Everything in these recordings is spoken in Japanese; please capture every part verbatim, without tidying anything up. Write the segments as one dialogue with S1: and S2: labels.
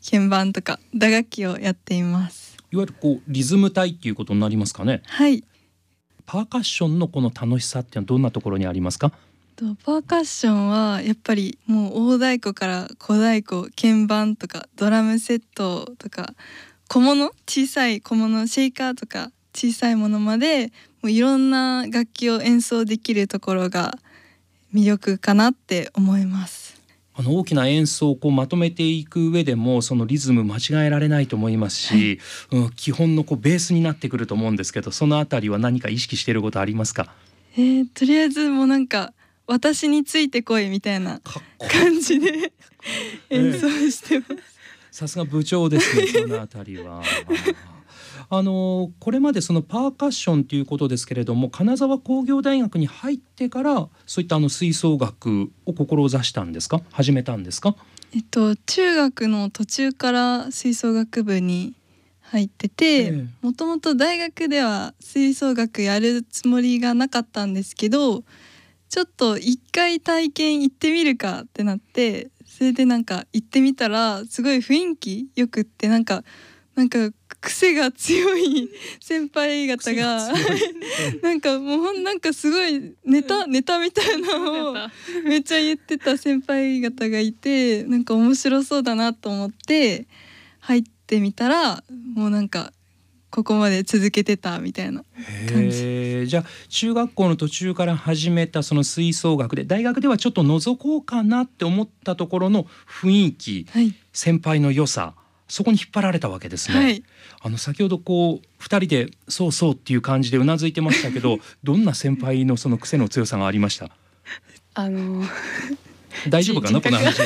S1: 鍵盤とか打楽器をやっています。
S2: いわゆるこうリズム隊っていうことになりますかね。
S1: はい。
S2: パーカッションのこの楽しさっていうのはどんなところにありますか？
S1: とパーカッションはやっぱりもう大太鼓から小太鼓、鍵盤とかドラムセットとか小物、小さい小物、シェイカーとか小さいものまでもういろんな楽器を演奏できるところが魅力かなって思います。
S2: あの大きな演奏をこうまとめていく上でもそのリズム間違えられないと思いますし、はい、うん、基本のこうベースになってくると思うんですけど、そのあたりは何か意識していることありますか？
S1: えー、とりあえずもうなんか私についてこいみたいな感じで演奏してます。
S2: さすが部長ですね、そのあたりは。あのこれまでそのパーカッションということですけれども、金沢工業大学に入ってからそういったあの吹奏楽を志したんですか？始めたんですか？
S1: えっと中学の途中から吹奏楽部に入ってて、もともと大学では吹奏楽やるつもりがなかったんですけど、ちょっと一回体験行ってみるかってなって、それでなんか行ってみたらすごい雰囲気よくって、なんかなんか癖が強い先輩方がなんかもうなんかすごいネタネタみたいなのをめっちゃ言ってた先輩方がいて、なんか面白そうだなと思って入ってみたら、もうなんかここまで続けてたみたいな感じ。
S2: へー、じゃあ中学校の途中から始めたその吹奏楽で、大学ではちょっと覗こうかなって思ったところの雰囲気、はい、先輩の良さ、そこに引っ張られたわけですね。はい、あの先ほどこうふたりでそうそうっていう感じでうなずいてましたけどどんな先輩のその癖の強さがありました？
S3: あの
S2: 大丈夫かなこの話。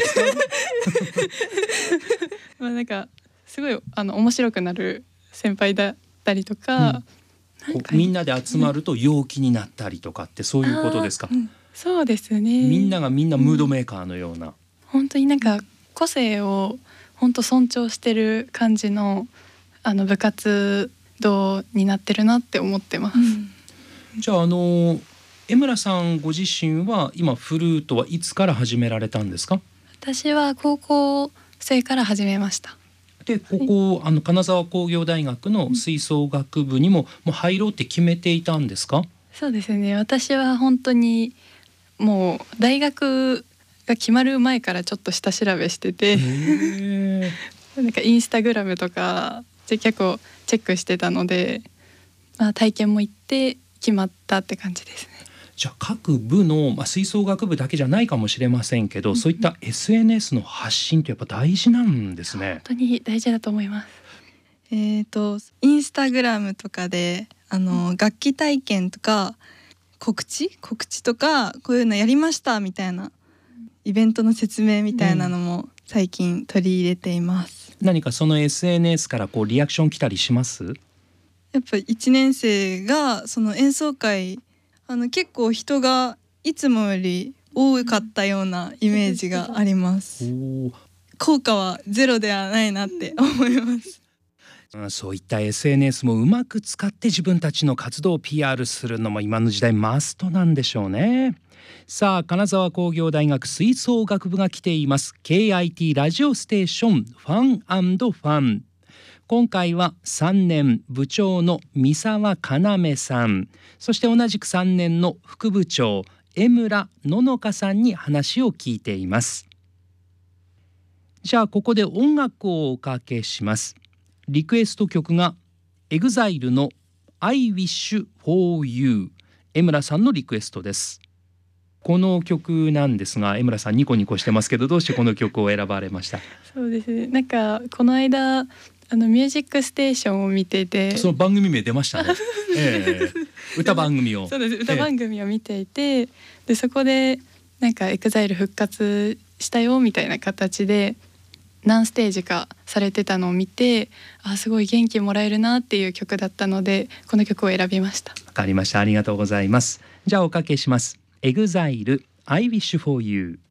S3: まあなんかすごいあの面白くなる先輩だったりとか、うん、なん
S2: かみんなで集まると陽気になったりとかってそういうことですか？
S3: うん、そうですね。
S2: みんながみんなムードメーカーのような、うん、
S3: 本当になんか個性を本当尊重してる感じのあの部活動になってるなって思ってます。うん、
S2: じゃああの江村さんご自身は今フルートはいつから始められたんですか？
S3: 私は高校生から始めました。
S2: でここ、はい、あの金沢工業大学の吹奏楽部にも、もう入ろうって決めていたんですか？
S3: そうですね。私は本当にもう大学が決まる前からちょっと下調べしててなんかインスタグラムとかで結構チェックしてたので、まあ、体験も行って決まったって感じですね。
S2: じゃあ各部の、まあ、吹奏楽部だけじゃないかもしれませんけど、うん、そういった エスエヌエス の発信ってやっぱ大事なんですね。
S3: 本当に大事だと思います。
S1: えーとインスタグラムとかであの、うん、楽器体験とか告知告知とかこういうのやりましたみたいなイベントの説明みたいなのも最近取り入れています。
S2: うん、何かその エスエヌエス からこうリアクション来たりします？
S1: やっぱいちねん生がその演奏会、あの結構人がいつもより多かったようなイメージがあります。効果はゼロではないなって思います。
S2: そういった エスエヌエス もうまく使って自分たちの活動を ピーアール するのも今の時代マストなんでしょうね。さあ金沢工業大学吹奏楽部が来ています。 ケーアイティー ラジオステーションファン&ファン。今回はさんねん部長の三沢要さん、そして同じくさんねんの副部長江村ののかさんに話を聞いています。じゃあここで音楽をおかけします。リクエスト曲が エグザイル の I wish for you、 江村さんのリクエストです。この曲なんですが、江村さんニコニコしてますけど、どうしてこの曲を選ばれました？
S3: そうですね、なんかこの間あのミュージックステーションを見ていて、
S2: その番組名出ましたね。えー、歌番組を
S3: そうです、歌番組を見ていて、えー、でそこでなんか エグザイル 復活したよみたいな形で何ステージかされてたのを見て、あすごい元気もらえるなっていう曲だったのでこの曲を選びました。
S2: わかりました、ありがとうございます。じゃあおかけします。エグザイル I wish for you。